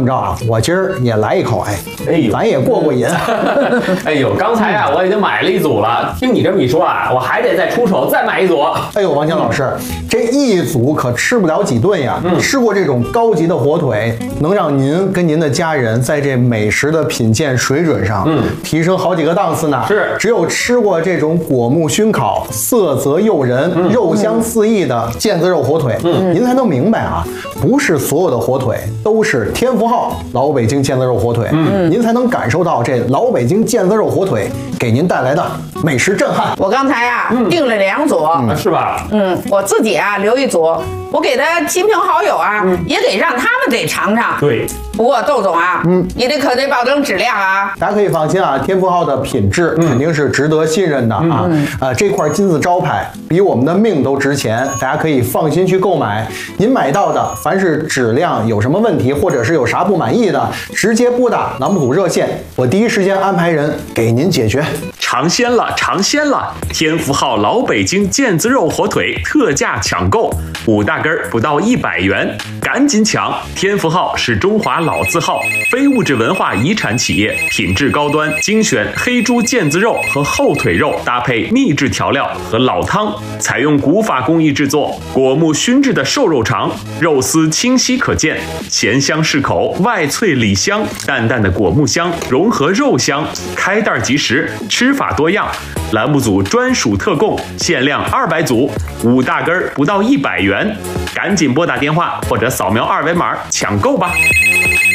着啊，我今儿也来一口， 呦， 咱也过瘾。 哎呦，刚才啊我已经买了一组了，听你这么一说啊，我还得再出手再买一组。 哎呦，王强老师，这一组可吃不了几顿呀。吃过这种高级的火腿，能让您跟您的家人在这美食的品鉴水准上，提升好几个档次呢。 是， 只有吃过这种果木熏烤、色泽诱人、肉香四溢的腱子肉火腿，您才能明白啊，不是所有的火腿都是天福号老北京腱子肉火腿，您才能感受到这老北京腱子肉火腿给您带来的美食震撼。 我刚才啊订了2组， 是吧？ 我自己啊留1组，我给他亲朋好友啊，也得让他们得尝尝。 对。 不过窦总啊，你可得保证质量啊！ 大家可以放心啊，天福号的品质肯定是值得信任的啊。这块金字招牌比我们的命都值钱，大家可以放心去购买。您买到的凡是质量有什么问题，或者是有啥不满意的，直接拨打栏目组热线，我第一时间安排人给您解决。 尝鲜了，尝鲜了！天福号老北京腱子肉火腿特价抢购，5大根不到100元，赶紧抢！天福号是中华老字号非物质文化遗产企业，品质高端，精选黑猪腱子肉和后腿肉，搭配秘制调料和老汤，采用古法工艺制作，果木熏制的瘦肉肠，肉丝清晰可见，咸香适口，外脆里香，淡淡的果木香融合肉香，开袋即食，吃法多样。栏目组专属特供，限量200组，5大根不到100元，赶紧拨打电话或者扫描2维码抢购吧。